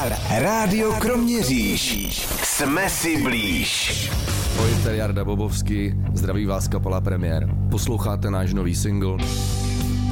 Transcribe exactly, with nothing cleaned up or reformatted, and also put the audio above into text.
Star Rádio Kroměříž. Jsme si blíž. Ahoj, tady Jarda Bobovský, zdraví vás kapela Premiér. Posloucháte náš nový single